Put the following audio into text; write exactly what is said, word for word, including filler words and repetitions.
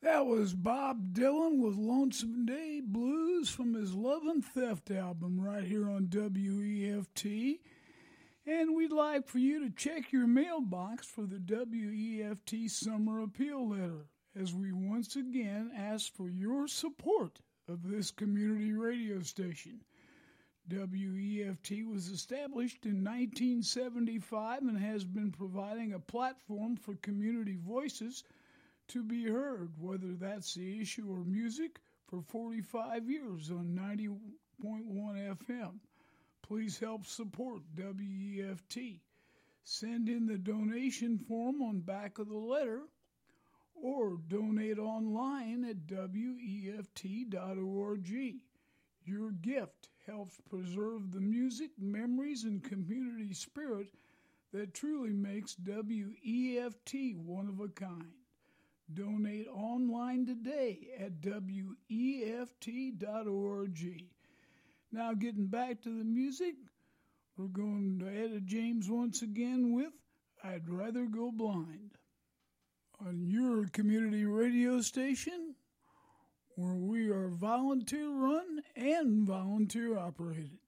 That was Bob Dylan with Lonesome Day Blues from his Love and Theft album right here on W E F T. And we'd like for you to check your mailbox for the W E F T Summer Appeal Letter, as we once again ask for your support of this community radio station. W E F T was established in nineteen seventy-five and has been providing a platform for community voices to be heard, whether that's the issue or music, for forty-five years on ninety point one F M. Please help support W E F T. Send in the donation form on back of the letter or donate online at W E F T dot org. Your gift helps preserve the music, memories, and community spirit that truly makes W E F T one of a kind. Donate online today at W E F T dot org. Now, getting back to the music, we're going to Etta James once again with I'd Rather Go Blind on your community radio station, where we are volunteer run and volunteer operated.